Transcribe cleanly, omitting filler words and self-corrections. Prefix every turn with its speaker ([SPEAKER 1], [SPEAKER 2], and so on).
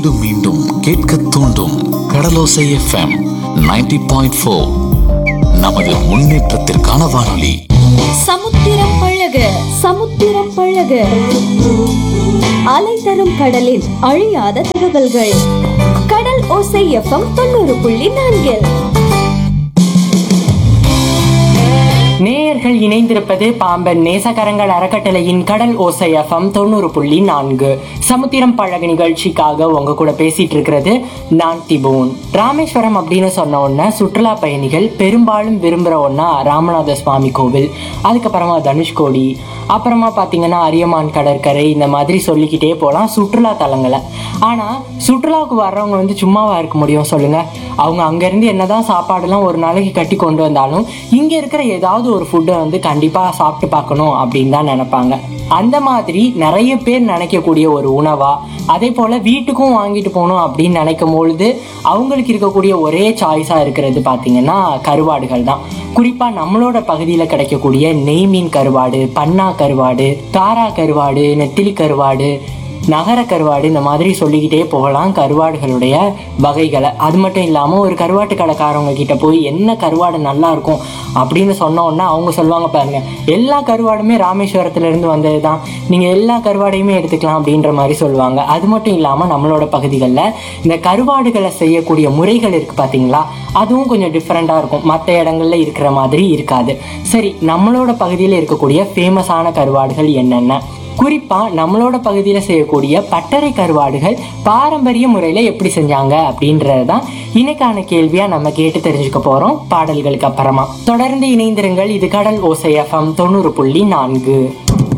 [SPEAKER 1] மீண்டும் மீண்டும் கேட்க தூண்டும் கடலோசை எஃப்எம் 90.4. நமது முன்னேற்றத்திற்கான வானொலி.
[SPEAKER 2] சமுத்திரம் பழக சமுத்திரம் பழக, அலை தரும் கடலில் அழியாத தகவல்கள். கடல் ஓசை எஃப்எம் 90.4.
[SPEAKER 3] நேயர்கள் இணைந்திருப்பது பாம்பன் நேசகரங்கள் அறக்கட்டளையின் கடல் ஓசை எஃப்எம் 90.4 சமுத்திரம் பழக நிகழ்ச்சிக்காக உங்க கூட பேசிட்டு இருக்கிறது நான் திபோன். ராமேஸ்வரம் அப்படின்னு சொன்ன உடனே சுற்றுலா பயணிகள் பெரும்பாலும் விரும்புகிற ஒன்னா ராமநாத சுவாமி கோவில், அதுக்கப்புறமா தனுஷ்கோடி, அப்புறமா பார்த்தீங்கன்னா அரியமான் கடற்கரை, இந்த மாதிரி சொல்லிக்கிட்டே போகலாம் சுற்றுலா தலங்களை. ஆனால் சுற்றுலாவுக்கு வர்றவங்க வந்து சும்மாவா இருக்க முடியும் சொல்லுங்க? அவங்க அங்கேருந்து என்னதான் சாப்பாடுலாம் ஒரு நாளைக்கு கட்டி கொண்டு வந்தாலும் இங்கே இருக்கிற ஏதாவது ஒரு ஃபுட்டை வந்து கண்டிப்பாக சாப்பிட்டு பார்க்கணும் அப்படின்னு தான் நினைப்பாங்க. அந்த மாதிரி நிறைய பேர் நினைக்கக்கூடிய ஒரு உணவா, அதே போல் வீட்டுக்கும் வாங்கிட்டு போகணும் அப்படின்னு நினைக்கும் பொழுது அவங்களுக்கு இருக்கக்கூடிய ஒரே சாய்ஸாக இருக்கிறது பார்த்தீங்கன்னா கருவாடுகள் தான். குறிப்பாக நம்மளோட பகுதியில் கிடைக்கக்கூடிய நெய் மீன் கருவாடு, பன்னா கருவாடு, தாரா கருவாடு, நெத்திலி கருவாடு, நகர கருவாடு, இந்த மாதிரி சொல்லிக்கிட்டே போகலாம் கருவாடுகளுடைய வகைகளை. அது மட்டும் இல்லாமல் ஒரு கருவாட்டு கடைக்காரவங்க கிட்ட போய் என்ன கருவாடு நல்லா இருக்கும் அப்படின்னு சொன்னோன்னா அவங்க சொல்லுவாங்க, பாருங்க எல்லா கருவாடுமே ராமேஸ்வரத்துலேருந்து வந்தது தான், நீங்கள் எல்லா கருவாடையுமே எடுத்துக்கலாம் அப்படின்ற மாதிரி சொல்லுவாங்க. அது மட்டும் இல்லாமல் நம்மளோட பகுதிகளில் இந்த கருவாடுகளை செய்யக்கூடிய முறைகள் இருக்குது பார்த்தீங்களா, அதுவும் கொஞ்சம் டிஃப்ரெண்ட்டாக இருக்கும், மற்ற இடங்கள்ல இருக்கிற மாதிரி இருக்காது. சரி, நம்மளோட பகுதியில் இருக்கக்கூடிய ஃபேமஸான கருவாடுகள் என்னென்ன? குறிப்பாக நம்மளோட பகுதியில் செய்யக்கூடிய பட்டறை கருவாடுகள் பாரம்பரிய முறையில் எப்படி செஞ்சாங்க அப்படின்றது தான் இன்னைக்கான கேள்வியாக நம்ம கேட்டு தெரிஞ்சுக்க போகிறோம் பாடல்களுக்கு அப்புறமா. தொடர்ந்து இணைந்திருங்கள். இது கடல் ஓசை எஃப்எம் 90.4.